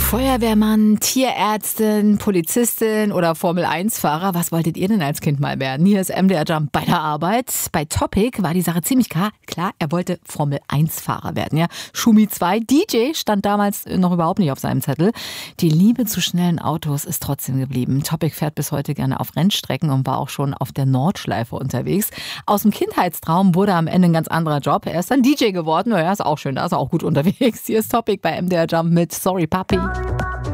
Feuerwehrmann, Tierärztin, Polizistin oder Formel-1-Fahrer. Was wolltet ihr denn als Kind mal werden? Hier ist MDR Jump bei der Arbeit. Bei Topic war die Sache ziemlich klar. Er wollte Formel-1-Fahrer werden. Ja, Schumi 2, DJ, stand damals noch überhaupt nicht auf seinem Zettel. Die Liebe zu schnellen Autos ist trotzdem geblieben. Topic fährt bis heute gerne auf Rennstrecken und war auch schon auf der Nordschleife unterwegs. Aus dem Kindheitstraum wurde am Ende ein ganz anderer Job. Er ist dann DJ geworden. Naja, ist auch schön, da ist er auch gut unterwegs. Hier ist Topic bei MDR Jump mit Sorry Papi.